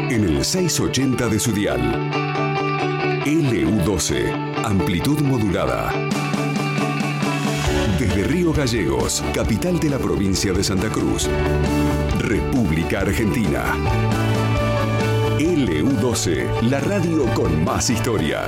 en el 680 de su dial. LU12, amplitud modulada. Desde Río Gallegos, capital de la provincia de Santa Cruz, República Argentina. LU12, la radio con más historia.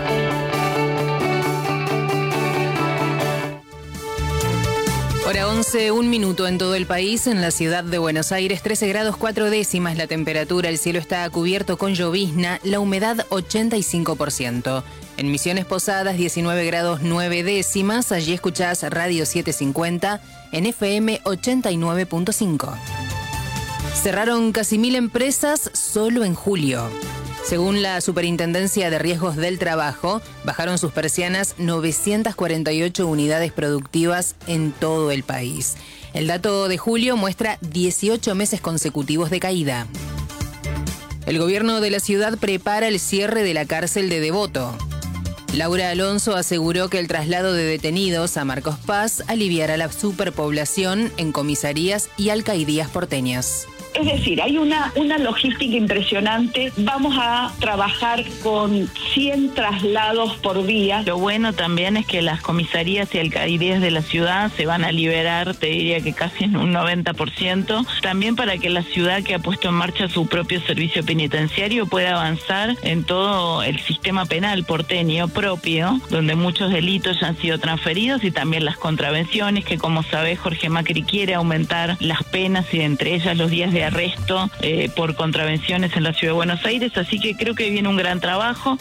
Hora 11, 1 minuto en todo el país. En la ciudad de Buenos Aires, 13 grados 4 décimas la temperatura. El cielo está cubierto con llovizna, la humedad 85%. En Misiones Posadas, 19 grados 9 décimas. Allí escuchás Radio 750 en FM 89.5. Cerraron casi 1000 empresas solo en julio. Según la Superintendencia de Riesgos del Trabajo, bajaron sus persianas 948 unidades productivas en todo el país. El dato de julio muestra 18 meses consecutivos de caída. El gobierno de la ciudad prepara el cierre de la cárcel de Devoto. Laura Alonso aseguró que el traslado de detenidos a Marcos Paz aliviará la superpoblación en comisarías y alcaldías porteñas. Es decir, hay una logística impresionante. Vamos a trabajar con 100 traslados por día. Lo bueno también es que las comisarías y alcaldías de la ciudad se van a liberar, te diría que casi en un 90%. También para que la ciudad, que ha puesto en marcha su propio servicio penitenciario, pueda avanzar en todo el sistema penal porteño propio, donde muchos delitos ya han sido transferidos, y también las contravenciones, que como sabés, Jorge Macri quiere aumentar las penas, y entre ellas los días de arresto por contravenciones en la ciudad de Buenos Aires, así que creo que viene un gran trabajo.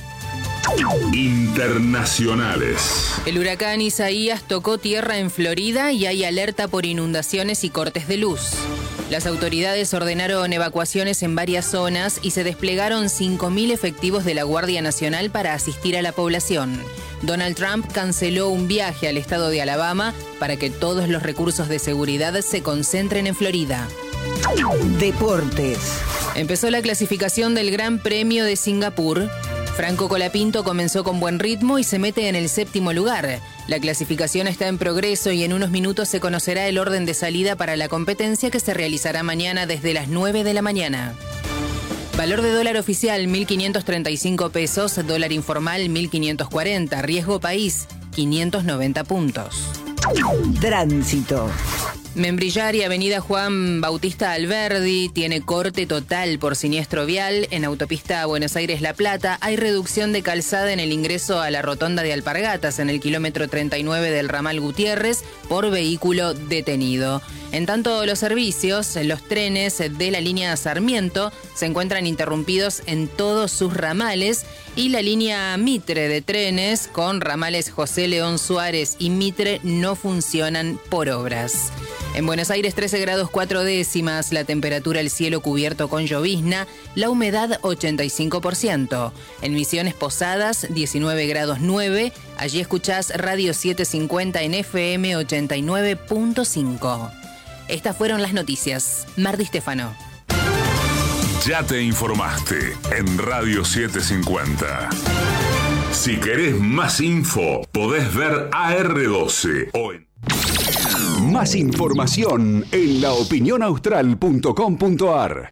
Internacionales. El huracán Isaías tocó tierra en Florida y hay alerta por inundaciones y cortes de luz. Las autoridades ordenaron evacuaciones en varias zonas y se desplegaron 5.000 efectivos de la Guardia Nacional para asistir a la población. Donald Trump canceló un viaje al estado de Alabama para que todos los recursos de seguridad se concentren en Florida. Deportes. Empezó la clasificación del Gran Premio de Singapur. Franco Colapinto comenzó con buen ritmo y se mete en el 7º lugar. La clasificación está en progreso y en unos minutos se conocerá el orden de salida para la competencia, que se realizará mañana desde las 9 de la mañana. Valor de dólar oficial, 1.535 pesos. Dólar informal, 1.540. Riesgo país, 590 puntos. Tránsito. Membrillar y Avenida Juan Bautista Alberdi tiene corte total por siniestro vial. En autopista Buenos Aires-La Plata hay reducción de calzada en el ingreso a la rotonda de Alpargatas, en el kilómetro 39 del ramal Gutiérrez, por vehículo detenido. En tanto, los servicios, los trenes de la línea Sarmiento se encuentran interrumpidos en todos sus ramales, y la línea Mitre de trenes con ramales José León Suárez y Mitre no funcionan por obras. En Buenos Aires, 13 grados 4 décimas, la temperatura, el cielo cubierto con llovizna, la humedad 85%. En Misiones Posadas, 19 grados 9, allí escuchás Radio 750 en FM 89.5. Estas fueron las noticias. Mardi Stefano. Ya te informaste en Radio 750. Si querés más info, podés ver AR12 o en... Más información en laopinionaustral.com.ar.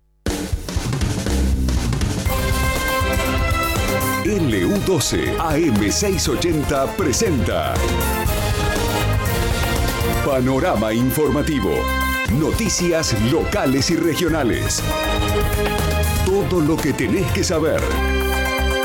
LU12 AM680 presenta Panorama Informativo. Noticias locales y regionales. Todo lo que tenés que saber.